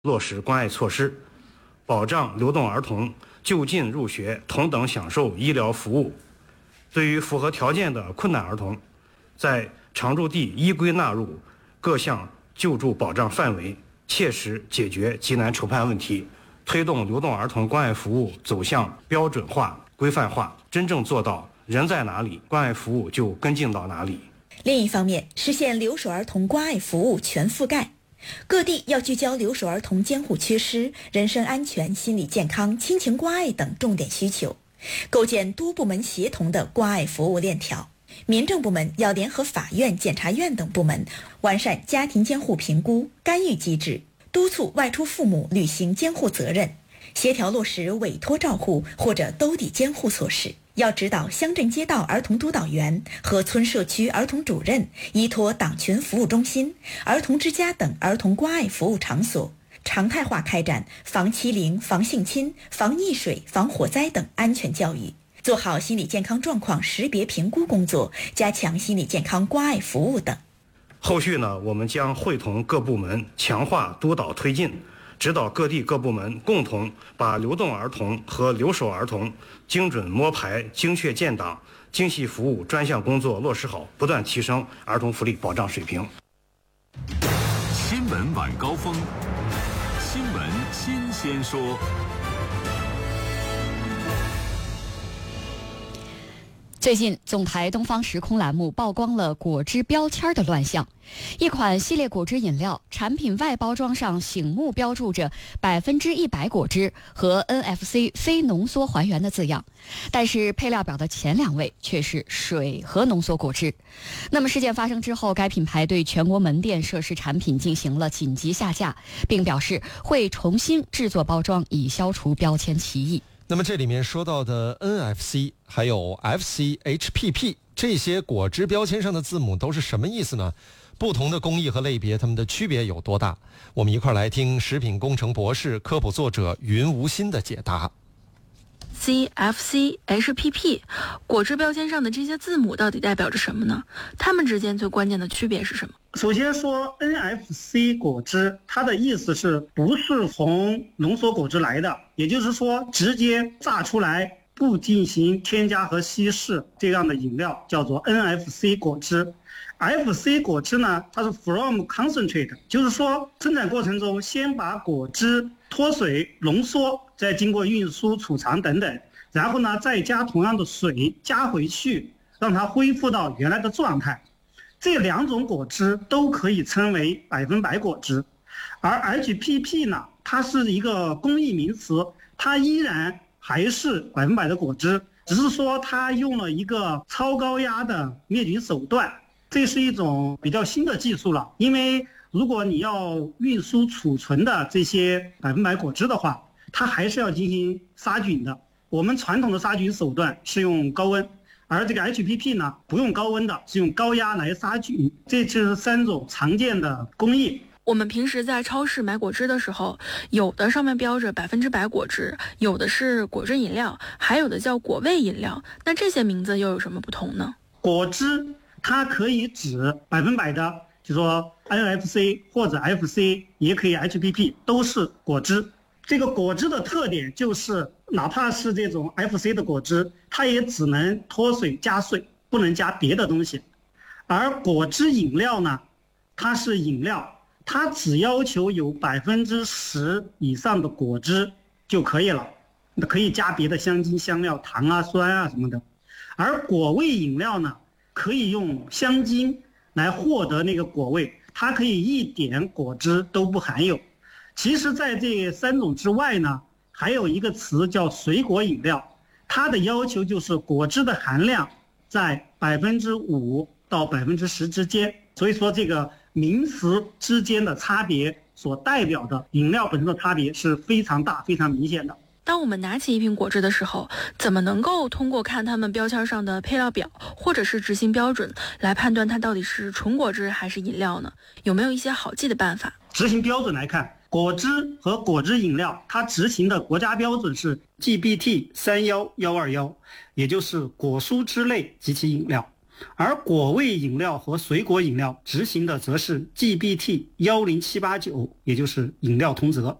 落实关爱措施，保障流动儿童就近入学，同等享受医疗服务。对于符合条件的困难儿童，在常住地依规纳入各项救助保障范围，切实解决急难愁盼问题，推动流动儿童关爱服务走向标准化、规范化，真正做到人在哪里，关爱服务就跟进到哪里。 另一方面，实现留守儿童关爱服务全覆盖。各地要聚焦留守儿童监护缺失、人身安全、心理健康、亲情关爱等重点需求，构建多部门协同的关爱服务链条。民政部门要联合法院、检察院等部门，完善家庭监护评估、干预机制，督促外出父母履行监护责任，协调落实委托照护或者兜底监护措施。要指导乡镇街道儿童督导员和村社区儿童主任依托党群服务中心、儿童之家等儿童关爱服务场所，常态化开展防欺凌、防性侵、防溺水、防火灾等安全教育，做好心理健康状况识别评估工作，加强心理健康关爱服务等。 后续呢，我们将会同各部门强化督导推进，指导各地各部门共同把流动儿童和留守儿童精准摸排、精确建档、精细服务专项工作落实好，不断提升儿童福利保障水平。 新闻晚高峰，新闻新鲜说。 最近，总台东方时空栏目曝光了果汁标签的乱象。一款系列果汁饮料产品外包装上醒目标注着100%果汁和 NFC 非浓缩还原的字样，但是配料表的前2位却是水和浓缩果汁。那么事件发生之后，该品牌对全国门店涉事产品进行了紧急下架，并表示会重新制作包装，以消除标签歧义。 那么这里面说到的 NFC 还有 FCHPP 这些果汁标签上的字母都是什么意思呢？不同的工艺和类别，它们的区别有多大？我们一块来听食品工程博士、科普作者云无心的解答。 CFCHPP 果汁标签上的这些字母到底代表着什么呢？它们之间最关键的区别是什么？ 首先说 NFC 果汁，它的意思是不是从浓缩果汁来的，也就是说直接榨出来不进行添加和稀释这样的饮料叫做 NFC 果汁。FC 果汁呢，它是 from concentrate， 就是说生产过程中先把果汁脱水浓缩，再经过运输储藏等等，然后呢再加同样的水加回去，让它恢复到原来的状态。这2种果汁都可以称为100%果汁。而 HPP 呢，它是一个工艺名词，它依然还是100%的果汁，只是说它用了一个超高压的灭菌手段。这是一种比较新的技术了，因为如果你要运输储存的这些100%果汁的话，它还是要进行杀菌的。我们传统的杀菌手段是用高温，而这个 HPP 呢，不用高温的，是用高压来杀菌。这就是3种常见的工艺。 我们平时在超市买果汁的时候，有的上面标着100%果汁，有的是果汁饮料，还有的叫果味饮料。那这些名字又有什么不同呢？ 果汁它可以指100%的，就说 NFC 或者 FC， 也可以 HPP， 都是果汁。这个果汁的特点就是，哪怕是这种 FC 的果汁，它也只能脱水加水，不能加别的东西。而果汁饮料呢，它是饮料，它只要求有10%以上的果汁就可以了，可以加别的香精、香料、糖啊、酸啊什么的。而果味饮料呢，可以用香精来获得那个果味，它可以一点果汁都不含有。其实在这3种之外呢，还有一个词叫水果饮料，它的要求就是果汁的含量在5%到10%之间。所以说这个名词之间的差别所代表的饮料本身的差别是非常大、非常明显的。 当我们拿起一瓶果汁的时候，怎么能够通过看它们标签上的配料表或者是执行标准来判断它到底是纯果汁还是饮料呢？有没有一些好记的办法？ 执行标准来看，果汁和果汁饮料它执行的国家标准是 GBT 31121，也就是果蔬汁类及其饮料。 而果味饮料和水果饮料执行的则是 GB/T 10789，也就是饮料通则。